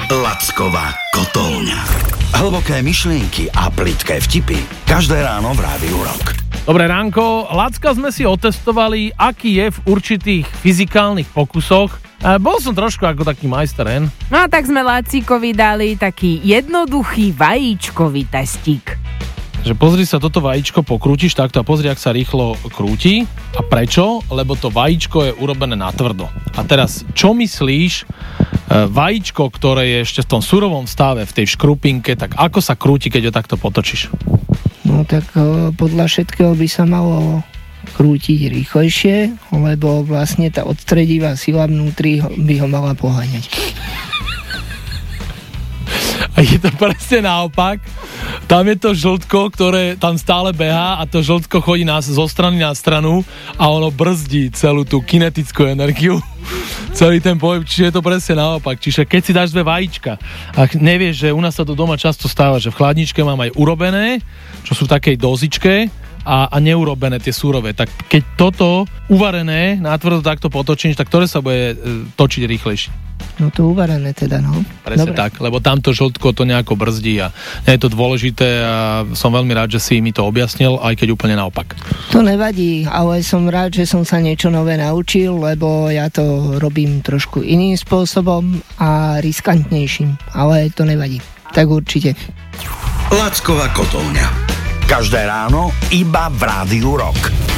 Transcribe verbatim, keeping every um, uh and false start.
Lacková kotolňa. Hlboké myšlienky a plitké vtipy každé ráno v Rádiu Rock. Dobré ránko, Lacka sme si otestovali, aký je v určitých fyzikálnych pokusoch. E, bol som trošku ako taký majster, hen? No a tak sme Lacíkovi dali taký jednoduchý vajíčkový testík. Že pozri sa, toto vajíčko pokrútiš takto a pozri, ak sa rýchlo krúti. A prečo? Lebo to vajíčko je urobené natvrdo. A teraz, čo myslíš, vajíčko, ktoré je ešte v tom surovom stave, v tej škrupinke, tak ako sa krúti, keď ho takto potočíš? No tak podľa všetkého by sa malo krútiť rýchlejšie, lebo vlastne tá odstredivá sila vnútri by ho mala poháňať. A je to presne naopak. Tam je to žltko, ktoré tam stále behá a to žltko chodí nás zo strany na stranu a ono brzdí celú tú kinetickú energiu, celý ten pohyb, čiže je to presne naopak. Čiže keď si dáš dve vajíčka a nevieš, že u nás sa to doma často stáva, že v chladničke mám aj urobené, čo sú v takej dozičke, a, a neurobené tie súrové, tak keď toto uvarené natvrdo takto potočíš, tak ktoré sa bude e, točiť rýchlejšie? No to uvarené teda, no. Presne tak, lebo tamto žltko to nejako brzdí a nie je to dôležité a som veľmi rád, že si mi to objasnil, aj keď úplne naopak. To nevadí, ale som rád, že som sa niečo nové naučil, lebo ja to robím trošku iným spôsobom a riskantnejším, ale to nevadí. Tak určite. Lacková kotolňa. Každé ráno iba v Rádiu Rock.